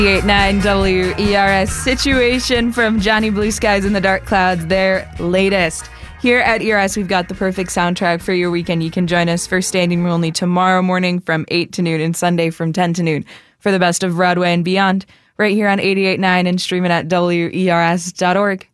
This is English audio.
88.9 WERS Situation from Johnny Blue Skies and the Dark Clouds, their latest. Here at ERS, we've got the perfect soundtrack for your weekend. You can join us for Standing Room Only tomorrow morning from 8 to noon and Sunday from 10 to noon for the best of Broadway and beyond, right here on 88.9 and streaming at WERS.org.